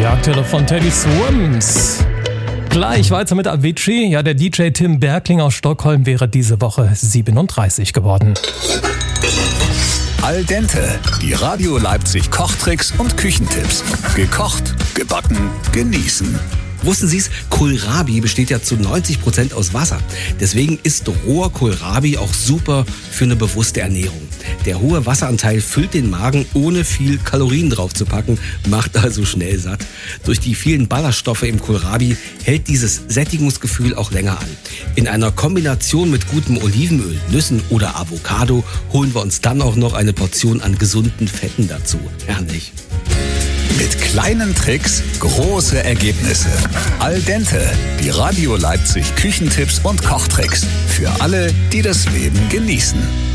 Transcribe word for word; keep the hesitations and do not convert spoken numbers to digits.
Jagdhölle von Teddy Swims. Gleich weiter mit Avicii. Ja, der D J Tim Berkling aus Stockholm wäre diese Woche siebenunddreißig geworden. Al dente, die Radio Leipzig Kochtricks und Küchentipps. Gekocht, gebacken, genießen. Wussten Sie es? Kohlrabi besteht ja zu neunzig Prozent aus Wasser. Deswegen ist roher Kohlrabi auch super für eine bewusste Ernährung. Der hohe Wasseranteil füllt den Magen, ohne viel Kalorien draufzupacken, macht also schnell satt. Durch die vielen Ballaststoffe im Kohlrabi hält dieses Sättigungsgefühl auch länger an. In einer Kombination mit gutem Olivenöl, Nüssen oder Avocado holen wir uns dann auch noch eine Portion an gesunden Fetten dazu. Herrlich. Mit kleinen Tricks große Ergebnisse. Al dente, die Radio Leipzig Küchentipps und Kochtricks. Für alle, die das Leben genießen.